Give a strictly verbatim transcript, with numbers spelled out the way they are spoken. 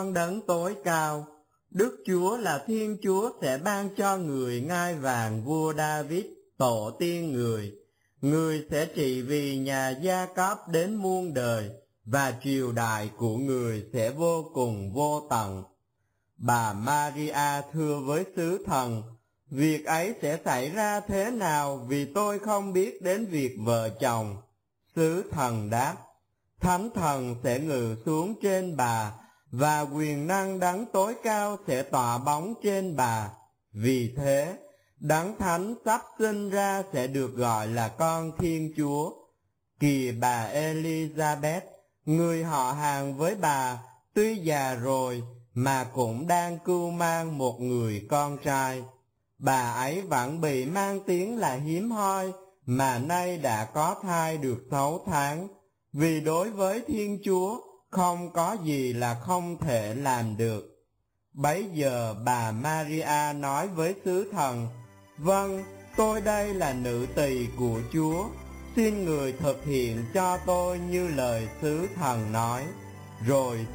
Đấng tối cao, Đức Chúa là Thiên Chúa sẽ ban cho người ngai vàng vua David, tổ tiên người. Người sẽ trị vì nhà Gia Cốp đến muôn đời, và triều đại của người sẽ vô cùng vô tận. Bà Maria thưa với sứ thần, việc ấy sẽ xảy ra thế nào vì tôi không biết đến việc vợ chồng. Sứ thần đáp, Thánh Thần sẽ ngự xuống trên bà, và quyền năng Đấng tối cao sẽ tỏa bóng trên bà. Vì thế, Đấng Thánh sắp sinh ra sẽ được gọi là con Thiên Chúa. Kìa bà Elizabeth, người họ hàng với bà, tuy già rồi, mà cũng đang cưu mang một người con trai. Bà ấy vẫn bị mang tiếng là hiếm hoi, mà nay đã có thai được sáu tháng, vì đối với Thiên Chúa, không có gì là không thể làm được. Bấy giờ bà Maria nói với sứ thần, Vâng, tôi đây là nữ tỳ của Chúa, xin người thực hiện cho tôi như lời sứ thần nói. Rồi